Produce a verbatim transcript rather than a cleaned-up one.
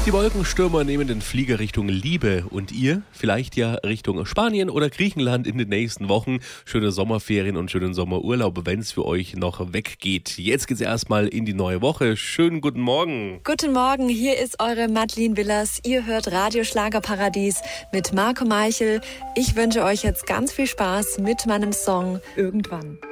Die Wolkenstürmer nehmen den Flieger Richtung Liebe und ihr vielleicht ja Richtung Spanien oder Griechenland in den nächsten Wochen. Schöne Sommerferien und schönen Sommerurlaub, wenn es für euch noch weggeht. Jetzt geht's erstmal in die neue Woche. Schönen guten Morgen. Guten Morgen, hier ist eure Madeleine Willers. Ihr hört Radio Schlagerparadies mit Marco Meichel. Ich wünsche euch jetzt ganz viel Spaß mit meinem Song Irgendwann.